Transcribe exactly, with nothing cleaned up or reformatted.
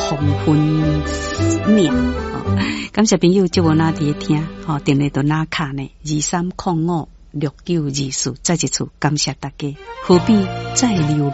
黄昏命哦。感谢朋友接我那伫听，吼、哦，电话都拿卡呢，二三零五六九二四，再一次感谢大家，何必再流浪？